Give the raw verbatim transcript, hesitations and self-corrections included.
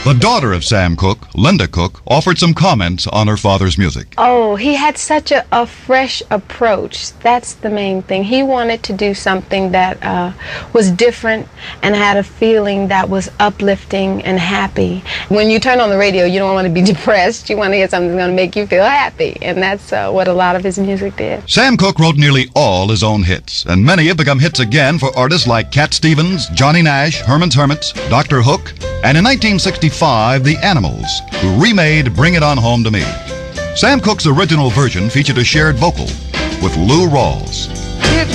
The daughter of Sam Cooke, Linda Cooke, offered some comments on her father's music. Oh, he had such a, a fresh approach. That's the main thing. He wanted to do something that uh, was different and had a feeling that was uplifting and happy. When you turn on the radio, you don't want to be depressed. You want to hear something that's going to make you feel happy, and that's uh, what a lot of his music did. Sam Cooke wrote nearly all his own hits, and many have become hits again for artists like Cat Stevens, Johnny Nash, Herman's Hermits, Doctor Hook, and in nineteen sixty-five, The Animals, who remade Bring It On Home to Me. Sam Cooke's original version featured a shared vocal with Lou Rawls.